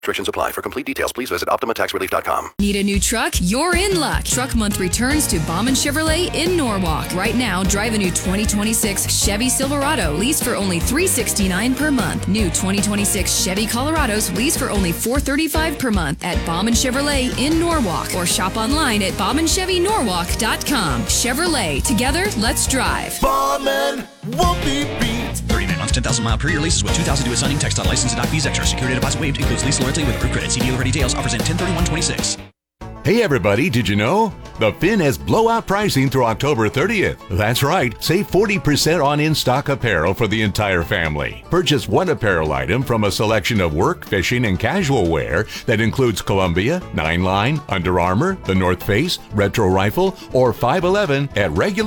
Restrictions apply. For complete details, please visit OptimaTaxRelief.com. Need a new truck? You're in luck. Truck Month returns to Bauman Chevrolet in Norwalk. Right now, drive a new 2026 Chevy Silverado leased for only $369 per month. New 2026 Chevy Colorados leased for only $435 per month at Bauman Chevrolet in Norwalk, or shop online at BaumanChevyNorwalk.com. Chevrolet, together, let's drive. Bauman won't be beat. 39 months, 10,000 mile per year leases with 2,000 due at signing. Text license and fees extra. Security deposit waived. Includes lease loyalty with approved credit. See dealer for details. Offers in 10/31/26. Hey everybody, did you know? The Finn has blowout pricing through October 30th. That's right, save 40% on in-stock apparel for the entire family. Purchase one apparel item from a selection of work, fishing, and casual wear that includes Columbia, 9 Line, Under Armour, The North Face, Retro Rifle, or 511 at regular